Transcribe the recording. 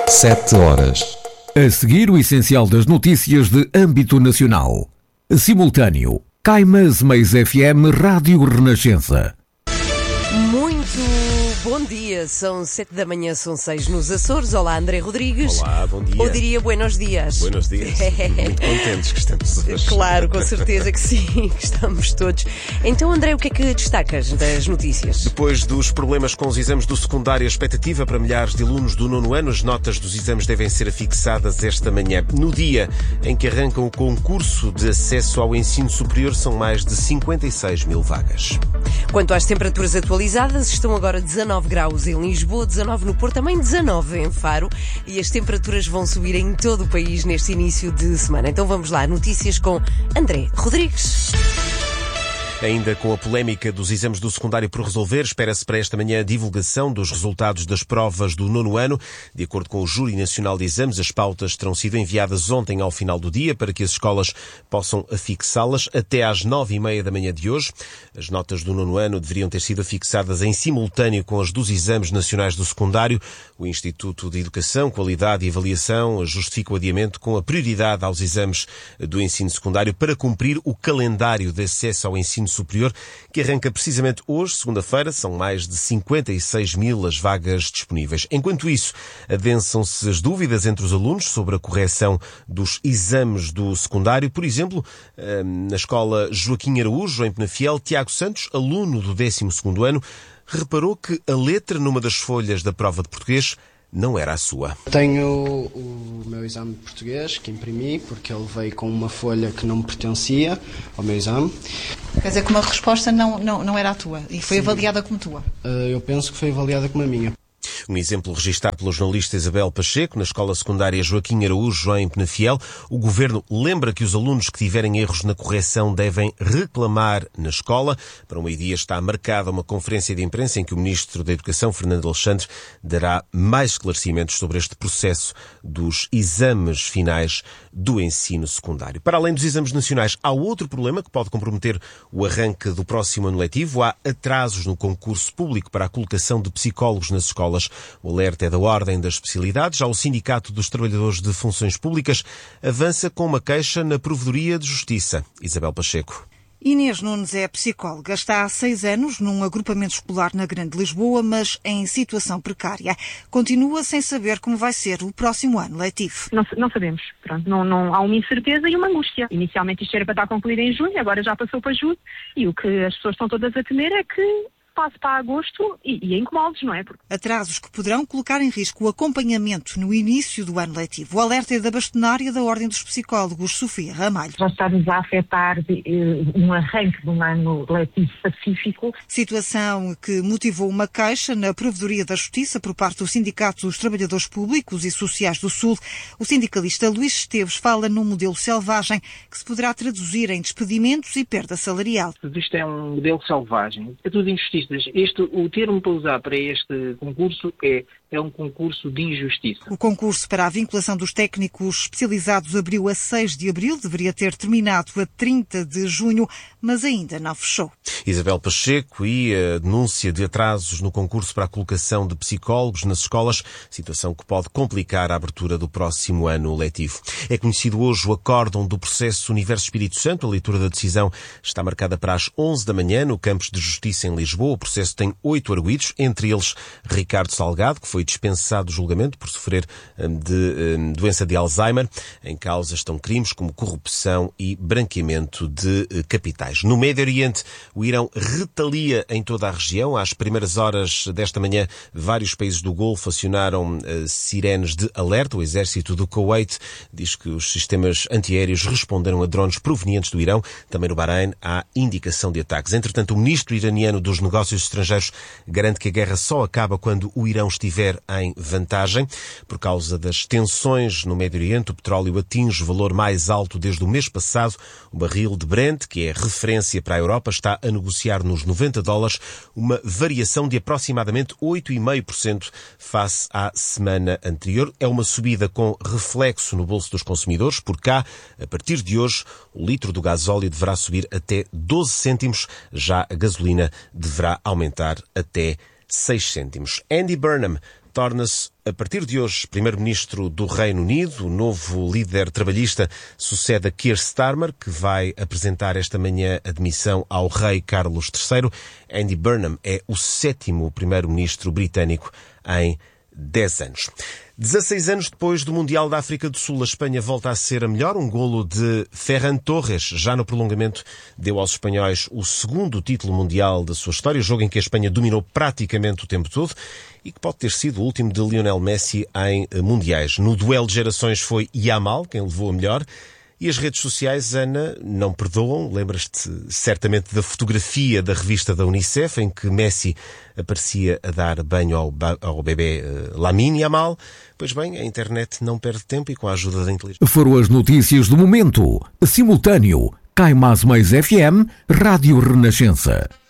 7 horas. A seguir, o essencial das notícias de âmbito nacional. Simultâneo. Caimas Mais FM Rádio Renascença. Bom dia, são 7 da manhã, são 6 nos Açores. Olá, André Rodrigues. Olá, bom dia. Ou diria buenos dias. Buenos dias. Muito contentes que estamos hoje. Claro, com certeza que sim, que estamos todos. Então, André, o que é que destacas das notícias? Depois dos problemas com os exames do secundário, a expectativa para milhares de alunos do 9º ano, as notas dos exames devem ser afixadas esta manhã. No dia em que arranca o concurso de acesso ao ensino superior, são mais de 56 mil vagas. Quanto às temperaturas atualizadas, estão agora 19 graus em Lisboa, 19 no Porto, também 19 em Faro, e as temperaturas vão subir em todo o país neste início de semana. Então vamos lá, notícias com André Rodrigues. Ainda com a polémica dos exames do secundário por resolver, espera-se para esta manhã a divulgação dos resultados das provas do 9º ano. De acordo com o Júri Nacional de Exames, as pautas terão sido enviadas ontem ao final do dia para que as escolas possam afixá-las até às 9h30 da manhã de hoje. As notas do 9º ano deveriam ter sido afixadas em simultâneo com as dos exames nacionais do secundário. O Instituto de Educação, Qualidade e Avaliação justifica o adiamento com a prioridade aos exames do ensino secundário para cumprir o calendário de acesso ao ensino superior, que arranca precisamente hoje, segunda-feira. São mais de 56 mil as vagas disponíveis. Enquanto isso, adensam-se as dúvidas entre os alunos sobre a correção dos exames do secundário. Por exemplo, na escola Joaquim Araújo, em Penafiel, Tiago Santos, aluno do 12º ano, reparou que a letra numa das folhas da prova de português não era a sua. Tenho o meu exame de português que imprimi, porque ele veio com uma folha que não me pertencia ao meu exame. Quer dizer que uma resposta não era a tua e foi avaliada como tua? Eu penso que foi avaliada como a minha. Um exemplo registado pela jornalista Isabel Pacheco na escola secundária Joaquim Araújo, em Penafiel. O Governo lembra que os alunos que tiverem erros na correção devem reclamar na escola. Para o meio-dia está marcada uma conferência de imprensa em que o Ministro da Educação, Fernando Alexandre, dará mais esclarecimentos sobre este processo dos exames finais do ensino secundário. Para além dos exames nacionais, há outro problema que pode comprometer o arranque do próximo ano letivo. Há atrasos no concurso público para a colocação de psicólogos nas escolas. O alerta é da Ordem das Especialidades. Já o Sindicato dos Trabalhadores de Funções Públicas avança com uma queixa na Provedoria de Justiça. Isabel Pacheco. Inês Nunes é psicóloga. Está há 6 anos num agrupamento escolar na Grande Lisboa, mas em situação precária. Continua sem saber como vai ser o próximo ano letivo. Não sabemos. Pronto, não há uma incerteza e uma angústia. Inicialmente isto era para estar concluído em junho, agora já passou para julho. E o que as pessoas estão todas a temer é que passe para agosto e incomodos, não é? Atrasos que poderão colocar em risco o acompanhamento no início do ano letivo. O alerta é da bastonária da Ordem dos Psicólogos, Sofia Ramalho. Já está-nos a afetar um arranque de um ano letivo pacífico. Situação que motivou uma queixa na Provedoria da Justiça por parte do Sindicato dos Trabalhadores Públicos e Sociais do Sul. O sindicalista Luís Esteves fala num modelo selvagem que se poderá traduzir em despedimentos e perda salarial. Isto é um modelo selvagem. É tudo injustiça. O termo para usar para este concurso é um concurso de injustiça. O concurso para a vinculação dos técnicos especializados abriu a 6 de abril, deveria ter terminado a 30 de junho, mas ainda não fechou. Isabel Pacheco e a denúncia de atrasos no concurso para a colocação de psicólogos nas escolas, situação que pode complicar a abertura do próximo ano letivo. É conhecido hoje o acórdão do processo Universo Espírito Santo. A leitura da decisão está marcada para as 11 da manhã no Campos de Justiça em Lisboa. O processo tem 8 arguidos, entre eles Ricardo Salgado, que foi dispensado do julgamento por sofrer de doença de Alzheimer. Em causa estão crimes como corrupção e branqueamento de capitais. No Médio Oriente, o Irão retalia em toda a região. Às primeiras horas desta manhã, vários países do Golfo acionaram sirenes de alerta. O exército do Kuwait diz que os sistemas antiaéreos responderam a drones provenientes do Irão. Também no Bahrein há indicação de ataques. Entretanto, o ministro iraniano dos Negócios Estrangeiros garante que a guerra só acaba quando o Irão estiver em vantagem. Por causa das tensões no Médio Oriente, o petróleo atinge o valor mais alto desde o mês passado. O barril de Brent, que é referência para a Europa, está a negociar nos $90, uma variação de aproximadamente 8,5% face à semana anterior. É uma subida com reflexo no bolso dos consumidores. Por cá, a partir de hoje, o litro do gasóleo deverá subir até 12 cêntimos. Já a gasolina deverá aumentar até 6 cêntimos. Andy Burnham torna-se, a partir de hoje, primeiro-ministro do Reino Unido. O novo líder trabalhista sucede a Keir Starmer, que vai apresentar esta manhã a demissão ao rei Carlos III. Andy Burnham é o 7º primeiro-ministro britânico em 10 anos. 16 anos depois do Mundial da África do Sul, a Espanha volta a ser a melhor. Um golo de Ferran Torres, já no prolongamento, deu aos espanhóis o 2º título mundial da sua história, jogo em que a Espanha dominou praticamente o tempo todo e que pode ter sido o último de Lionel Messi em mundiais. No duelo de gerações foi Yamal quem levou a melhor. E as redes sociais, Ana, não perdoam. Lembras-te certamente da fotografia da revista da Unicef em que Messi aparecia a dar banho ao bebê Lamine Yamal. Pois bem, a internet não perde tempo e com a ajuda da inteligência. Foram as notícias do momento. Simultâneo. Cai Mais FM, Rádio Renascença.